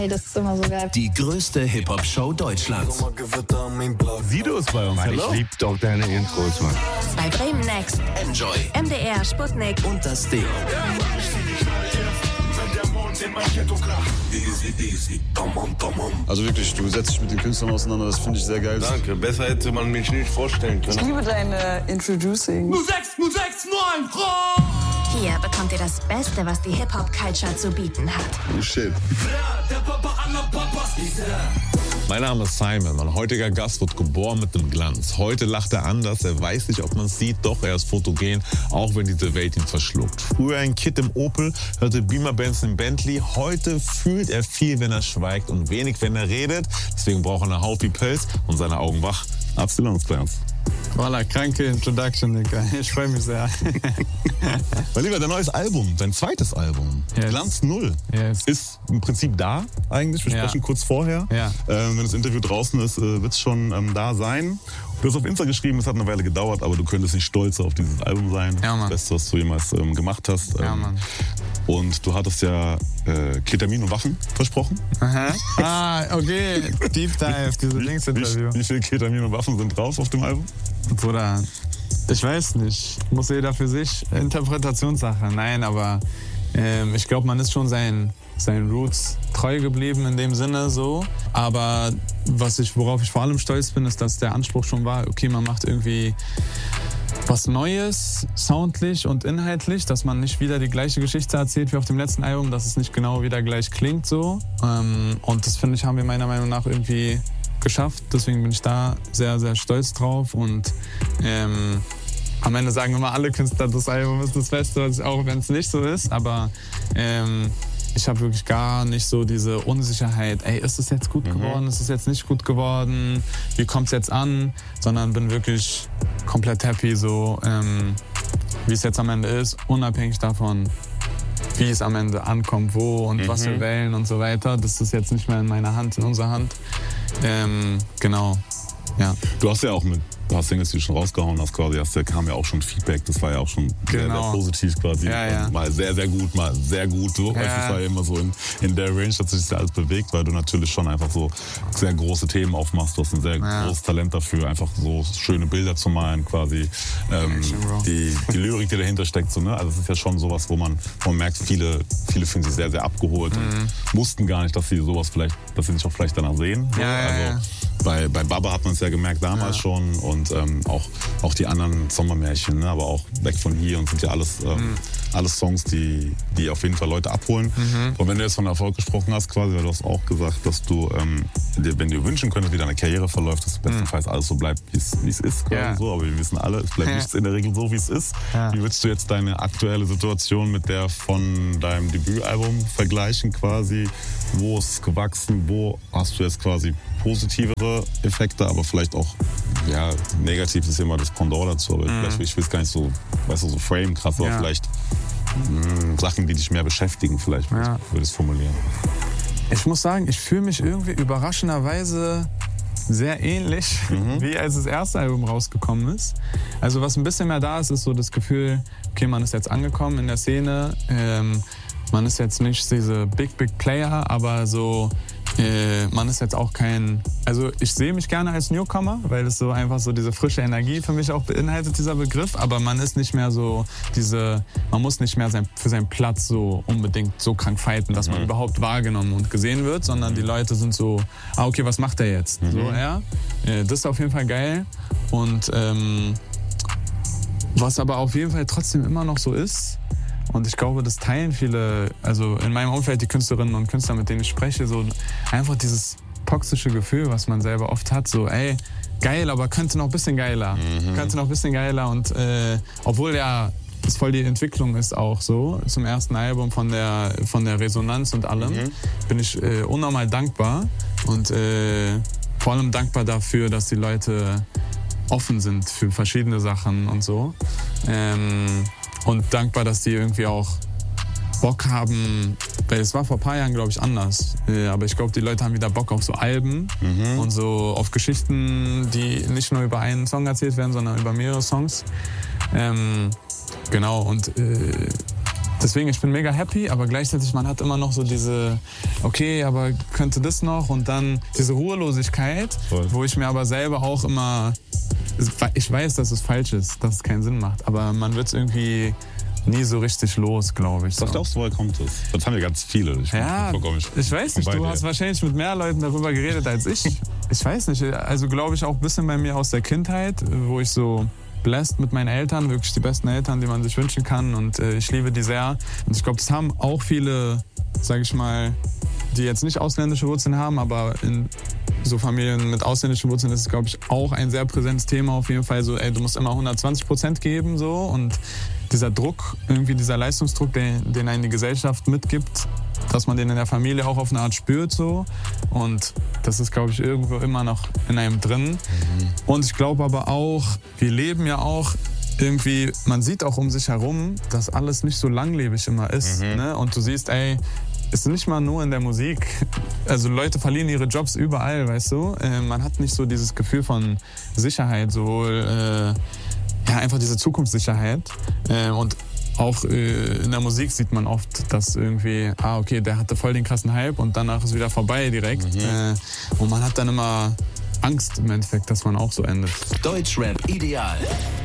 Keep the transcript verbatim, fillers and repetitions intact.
Hey, das ist immer so geil. Die größte Hip-Hop-Show Deutschlands. Sido ist bei uns. Mann, Hallo? ich lieb doch deine Intros, Mann. Bei Bremen Next, Enjoy M D R, Sputnik und das Ding. Also wirklich, du setzt dich mit den Künstlern auseinander, das finde ich sehr geil. Danke, besser hätte man mich nicht vorstellen können. Ich liebe deine Introducing. null sechs null sechs neun Pro! Hier bekommt ihr das Beste, was die Hip-Hop-Culture zu bieten hat. Oh shit. Mein Name ist Simon. Mein heutiger Gast wird geboren mit dem Glanz. Heute lacht er anders, er weiß nicht, ob man es sieht, doch er ist fotogen, auch wenn diese Welt ihn verschluckt. Früher ein Kid im Opel, hörte Beamer-Bands im Bentley. Heute fühlt er viel, wenn er schweigt und wenig, wenn er redet. Deswegen braucht er eine Haut wie Pelz und seine Augen wach. Abstinenzglanz. Voilà, kranke Introduction, Digga. Ich freue mich sehr. Mein Lieber, dein neues Album, dein zweites Album, Yes. Glanz Null, Yes. ist im Prinzip da eigentlich. Wir Ja. sprechen kurz vorher. Ja. Ähm, wenn das Interview draußen ist, äh, wird es schon ähm, da sein. Du hast auf Insta geschrieben, es hat eine Weile gedauert, aber du könntest nicht stolz auf dieses Album sein. Ja, Mann. Das Beste, was du jemals ähm, gemacht hast. Ja, Ähm, Mann. Und du hattest ja äh, Ketamin und Waffen versprochen. Aha. Ah, okay. Deep Dive, diese Links-Interview. Wie, wie viel Ketamin und Waffen sind drauf auf dem Album? Bruder, ich weiß nicht. Muss jeder für sich. Interpretationssache. Nein, aber ähm, ich glaube, man ist schon seinen, seinen Roots treu geblieben in dem Sinne so. Aber was ich, worauf ich vor allem stolz bin, ist, dass der Anspruch schon war, okay, man macht irgendwie was Neues, soundlich und inhaltlich, dass man nicht wieder die gleiche Geschichte erzählt wie auf dem letzten Album, dass es nicht genau wieder gleich klingt so. Ähm, und das, finde ich, haben wir meiner Meinung nach irgendwie geschafft. Deswegen bin ich da sehr, sehr stolz drauf. Und ähm, am Ende sagen immer alle Künstler, das Album ist das Beste, auch wenn es nicht so ist. Aber ähm, ich habe wirklich gar nicht so diese Unsicherheit, ey, ist es jetzt gut geworden, ist es jetzt nicht gut geworden, wie kommt es jetzt an? Sondern bin wirklich komplett happy, so ähm, wie es jetzt am Ende ist, unabhängig davon, wie es am Ende ankommt, wo und mhm. was wir wählen und so weiter. Das ist jetzt nicht mehr in meiner Hand, in unserer Hand. Ähm, genau, ja. Du hast ja auch mit ein paar Singles, die du schon rausgehauen hast, quasi, hast, da kam ja auch schon Feedback, das war ja auch schon sehr, Genau. sehr positiv quasi. Ja, ja. Mal sehr, sehr gut, mal sehr gut. So. Ja. Das war ja immer so in, in der Range, dass sich das alles bewegt, weil du natürlich schon einfach so sehr große Themen aufmachst. Du hast ein sehr Ja. großes Talent dafür, einfach so schöne Bilder zu malen quasi. Ähm, die, die Lyrik, die dahinter steckt, so, ne? Also es ist ja schon sowas, wo man, wo man merkt, viele, viele fühlen sich sehr, sehr abgeholt Mhm. und wussten gar nicht, dass sie sowas vielleicht, dass sie sich auch vielleicht danach sehen. So. Ja, ja, also, ja. Bei, bei Baba hat man es ja gemerkt damals Ja. schon und ähm, auch, auch die anderen Sommermärchen, ne? Aber auch Weg von hier und sind ja alles, ähm, Mhm. alles Songs, die, die auf jeden Fall Leute abholen. Mhm. Und wenn du jetzt von Erfolg gesprochen hast, quasi, weil du hast auch gesagt, dass du, ähm, dir, wenn du dir wünschen könntest, wie deine Karriere verläuft, dass bestenfalls alles so bleibt, wie es wie es ist, quasi Ja. so. Aber wir wissen alle, es bleibt Ja. nichts in der Regel so, wie es ist. Ja. Wie würdest du jetzt deine aktuelle Situation mit der von deinem Debütalbum vergleichen, quasi? Wo ist es gewachsen? Wo hast du jetzt quasi positivere Effekte, aber vielleicht auch, ja, negativ ist immer das Pendant dazu, aber vielleicht, ich will es gar nicht so, weißt du, so frame krass, aber Ja. vielleicht mh, Sachen, die dich mehr beschäftigen, vielleicht, würde Ja. ich- würde ich es formulieren. Ich muss sagen, ich fühle mich irgendwie überraschenderweise sehr ähnlich, wie als das erste Album rausgekommen ist. Also was ein bisschen mehr da ist, ist so das Gefühl, okay, man ist jetzt angekommen in der Szene, ähm, man ist jetzt nicht diese Big, Big Player, aber so, äh, man ist jetzt auch kein, also ich sehe mich gerne als Newcomer, weil es so einfach so diese frische Energie für mich auch beinhaltet, dieser Begriff, aber man ist nicht mehr so diese, man muss nicht mehr sein, für seinen Platz so unbedingt so krank fighten, dass man überhaupt wahrgenommen und gesehen wird, sondern die Leute sind so, ah okay, was macht der jetzt? So, ja, äh, das ist auf jeden Fall geil und ähm, was aber auf jeden Fall trotzdem immer noch so ist, und ich glaube, das teilen viele, also in meinem Umfeld die Künstlerinnen und Künstler, mit denen ich spreche, so einfach dieses toxische Gefühl, was man selber oft hat, so ey, geil, aber könnte noch ein bisschen geiler, mhm. könnte noch ein bisschen geiler und äh, obwohl ja es voll die Entwicklung ist auch so, zum ersten Album von der, von der Resonanz und allem, mhm. bin ich äh, unnormal dankbar und äh, vor allem dankbar dafür, dass die Leute offen sind für verschiedene Sachen und so. Ähm, und dankbar, dass die irgendwie auch Bock haben, weil es war vor ein paar Jahren, glaube ich, anders. Äh, aber ich glaube, die Leute haben wieder Bock auf so Alben mhm. und so auf Geschichten, die nicht nur über einen Song erzählt werden, sondern über mehrere Songs. Ähm, genau, und äh, deswegen, ich bin mega happy, aber gleichzeitig, man hat immer noch so diese, okay, aber könnte das noch? Und dann diese Ruhelosigkeit, Voll. wo ich mir aber selber auch immer, ich weiß, dass es falsch ist, dass es keinen Sinn macht, aber man wird es irgendwie nie so richtig los, glaube ich. Was So. glaubst du, woher kommt das? Das haben wir ganz viele. Ich, Ja, vollkommen- ich weiß nicht, bei du dir. hast wahrscheinlich mit mehr Leuten darüber geredet als ich. Ich weiß nicht, also glaube ich auch ein bisschen bei mir aus der Kindheit, wo ich so blessed mit meinen Eltern, wirklich die besten Eltern, die man sich wünschen kann und äh, ich liebe die sehr. Und ich glaube, das haben auch viele, sage ich mal, die jetzt nicht ausländische Wurzeln haben, aber in so Familien mit ausländischen Wurzeln ist es, glaube ich, auch ein sehr präsentes Thema. Auf jeden Fall so, ey, du musst immer hundertzwanzig Prozent geben so und dieser Druck, irgendwie dieser Leistungsdruck, den, den einen die Gesellschaft mitgibt, dass man den in der Familie auch auf eine Art spürt so und das ist, glaube ich, irgendwo immer noch in einem drin. Mhm. Und ich glaube aber auch, wir leben ja auch irgendwie, man sieht auch um sich herum, dass alles nicht so langlebig immer ist. Mhm. Ne? Und du siehst, ey, es ist nicht mal nur in der Musik. Also Leute verlieren ihre Jobs überall, weißt du? Äh, man hat nicht so dieses Gefühl von Sicherheit, sowohl äh, ja, einfach diese Zukunftssicherheit. Äh, und auch äh, in der Musik sieht man oft, dass irgendwie, ah okay, der hatte voll den krassen Hype und danach ist wieder vorbei direkt. Mhm. Äh, und man hat dann immer Angst im Endeffekt, dass man auch so endet. Deutschrap ideal.